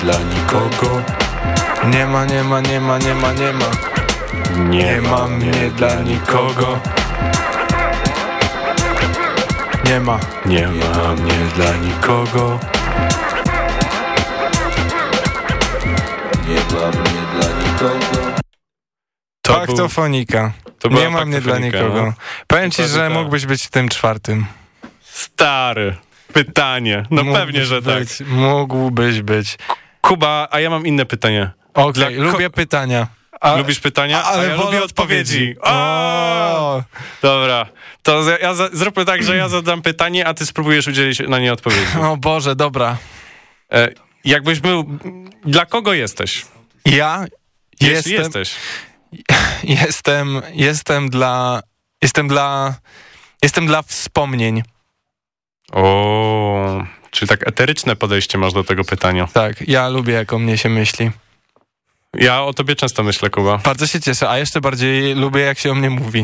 dla nikogo. Nie ma. Nie ma mnie dla nikogo. Nie ma mnie dla nikogo. Nie ma mnie dla nikogo. Faktofonika. Nie ma mnie dla nikogo. No. Powiem ci, że mógłbyś być tym czwartym. Stary. Pytanie. No mógłbyś pewnie, że być, tak. Mógłbyś być. Kuba, a ja mam inne pytanie. Okej, lubię pytania. Lubisz pytania? Ale ja lubię odpowiedzi. Dobra. To zróbmy tak, że ja zadam pytanie, a ty spróbujesz udzielić na nie odpowiedzi. O Boże, dobra. Jakbyś był... Dla kogo jesteś? Ja jesteś. Jestem dla wspomnień. O, czyli tak eteryczne podejście masz do tego pytania. Tak, ja lubię, jak o mnie się myśli. Ja o tobie często myślę, Kuba. Bardzo się cieszę, a jeszcze bardziej lubię, jak się o mnie mówi.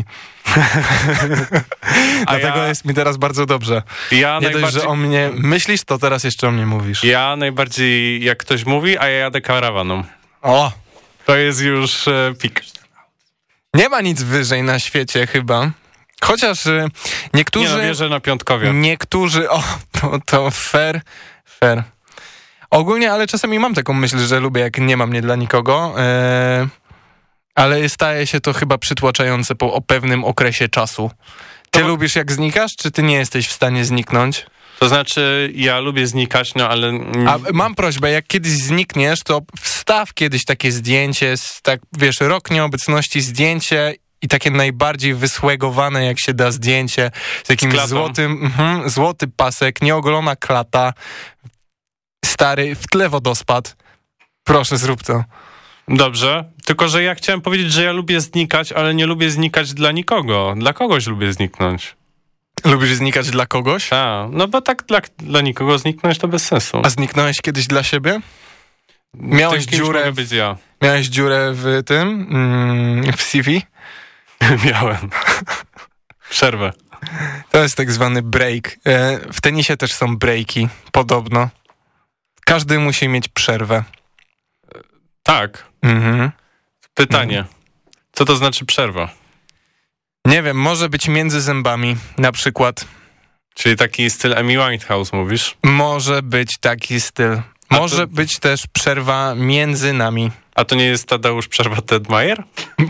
Dlatego jest mi teraz bardzo dobrze. Nie dość, że o mnie myślisz, to teraz jeszcze o mnie mówisz. Ja najbardziej, jak ktoś mówi, a ja jadę karawaną. O! To jest już pik. Nie ma nic wyżej na świecie chyba. Chociaż niektórzy... Nie wierzę na Piątkowie. Niektórzy... To fair. Ogólnie, ale czasami mam taką myśl, że lubię, jak nie ma mnie dla nikogo, ale staje się to chyba przytłaczające po pewnym okresie czasu. Ty lubisz, jak znikasz, czy ty nie jesteś w stanie zniknąć? To znaczy, ja lubię znikać, no ale... A mam prośbę, jak kiedyś znikniesz, to wstaw kiedyś takie zdjęcie, tak wiesz, rok nieobecności, zdjęcie i takie najbardziej wysłegowane, jak się da, zdjęcie z takim złoty pasek, nieogolona klata, stary, w tle wodospad. Proszę, zrób to. Dobrze, tylko że ja chciałem powiedzieć, że ja lubię znikać, ale nie lubię znikać dla nikogo. Dla kogoś lubię zniknąć. Lubisz znikać dla kogoś? Tak, no bo tak dla nikogo zniknąć to bez sensu. A zniknąłeś kiedyś dla siebie? Miałeś dziurę, być ja. Miałeś dziurę w tym, w CV? Miałem. Przerwę. To jest tak zwany break. W tenisie też są breaki, podobno. Każdy musi mieć przerwę. Tak. Pytanie. Co to znaczy przerwa? Nie wiem, może być między zębami na przykład. Czyli taki styl Amy Winehouse mówisz? Może być taki styl. Może być też przerwa między nami. A to nie jest Tadeusz przerwa Ted Mayer?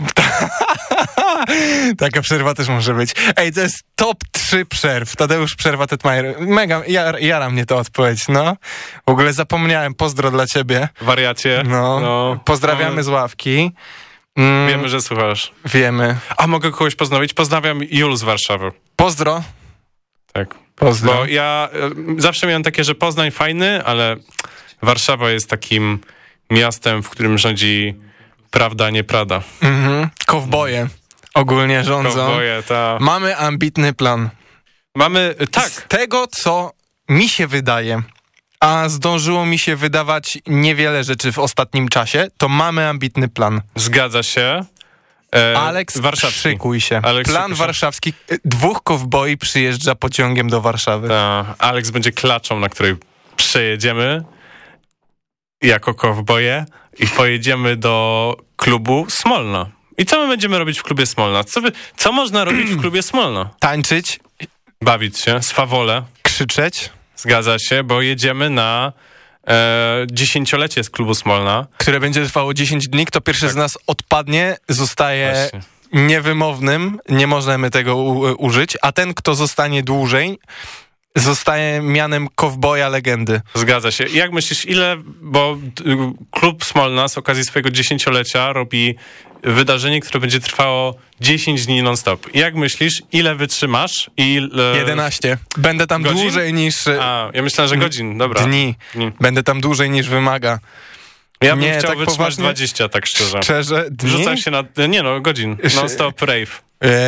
Taka przerwa też może być. Ej, to jest top 3 przerw. Tadeusz przerwa Ted Mayer. Mega, jara mnie to odpowiedź, no. W ogóle zapomniałem, pozdro dla ciebie. Wariacie. No. Pozdrawiamy z ławki. Wiemy, że słuchasz. Wiemy. A mogę kogoś pozdrowić? Pozdrawiam Jul z Warszawy. Pozdro. Tak. Pozdro. Bo ja zawsze miałem takie, że Poznań fajny, ale Warszawa jest takim miastem, w którym rządzi prawda, nie prada. Kowboje ogólnie rządzą. Kowboje, tak. Mamy ambitny plan. Mamy, tak. Z tego, co mi się wydaje, a zdążyło mi się wydawać niewiele rzeczy w ostatnim czasie, to mamy ambitny plan. Zgadza się. Aleks, szykuj się. Plan warszawski. 2 kowboi przyjeżdża pociągiem do Warszawy. Tak. Aleks będzie klaczą, na której przejedziemy jako kowboje i pojedziemy do klubu Smolna. I co my będziemy robić w klubie Smolna? Co można robić w klubie Smolna? Tańczyć. Bawić się, swawole. Krzyczeć. Zgadza się, bo jedziemy na 10-lecie z klubu Smolna. Które będzie trwało 10 dni. Kto pierwszy z nas odpadnie, zostaje niewymownym. Nie możemy tego użyć. A ten, kto zostanie dłużej, zostaje mianem kowboja legendy. Zgadza się. Jak myślisz, bo klub Smolna z okazji swojego 10-lecia robi wydarzenie, które będzie trwało 10 dni non-stop. Jak myślisz, ile wytrzymasz? 11. Będę tam godzin? Dłużej niż... Ja myślałem, że godzin. Dobra. Dni. Będę tam dłużej niż wymaga. Ja bym chciał tak wytrzymać poważnie? 20, tak szczerze. Szczerze? Dni? Rzucam się na... godzin. Non-stop rave.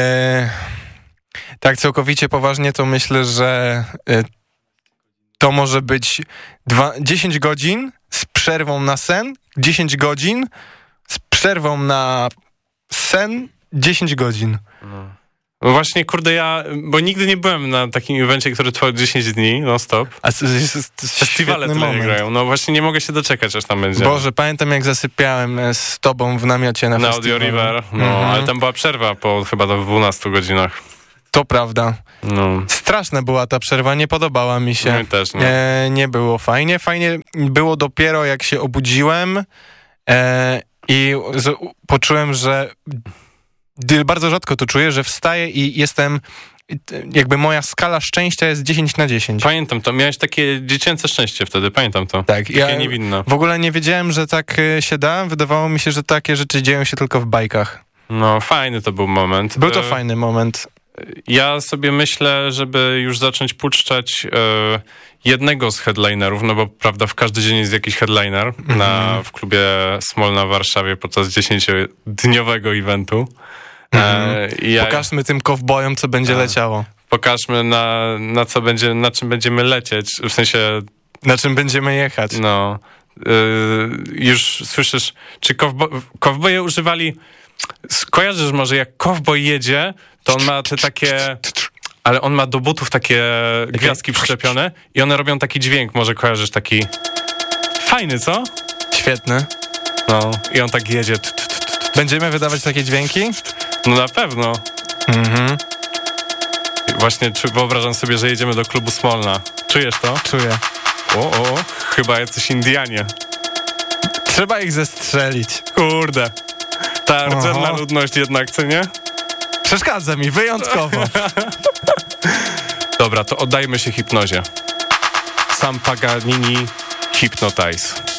Tak całkowicie poważnie to myślę, że to może być 10 godzin z przerwą na sen, 10 godzin z przerwą na sen, 10 godzin. No właśnie, kurde, bo nigdy nie byłem na takim evencie, który trwał 10 dni, non stop. A to jest festiwale tyle nie grają. No właśnie nie mogę się doczekać, aż tam będzie. Boże, pamiętam jak zasypiałem z tobą w namiocie na festiwalu. Audio River, ale tam była przerwa po chyba 12 godzinach. To prawda. No. Straszna była ta przerwa, nie podobała mi się. No też nie. Nie było fajnie. Fajnie było dopiero jak się obudziłem i poczułem, że bardzo rzadko to czuję, że wstaję i jestem, jakby moja skala szczęścia jest 10 na 10. Pamiętam to, miałeś takie dziecięce szczęście wtedy, pamiętam to. Tak. Takie niewinne. W ogóle nie wiedziałem, że tak się da. Wydawało mi się, że takie rzeczy dzieją się tylko w bajkach. No, fajny to był moment. Był to fajny moment. Ja sobie myślę, żeby już zacząć puszczać jednego z headlinerów, no bo prawda, w każdy dzień jest jakiś headliner w klubie Smolna w Warszawie podczas 10-dniowego eventu. Pokażmy tym kowbojom, co będzie leciało. Pokażmy na czym będziemy lecieć, w sensie... Na czym będziemy jechać. No. Już słyszysz, czy kowboje używali... Kojarzysz może, jak kowboj jedzie, to on ma te takie... Ale on ma do butów takie gwiazdki przyczepione i one robią taki dźwięk, może kojarzysz taki... Fajny, co? Świetny. No, i on tak jedzie. Będziemy wydawać takie dźwięki? No na pewno. Właśnie wyobrażam sobie, że jedziemy do klubu Smolna. Czujesz to? Czuję. Chyba jacyś Indianie. Trzeba ich zestrzelić. Kurde. Ta rdzenna ludność jednak, co nie? Przeszkadza mi, wyjątkowo. Dobra, to oddajmy się hipnozie. Sam Paganini, Hypnotize.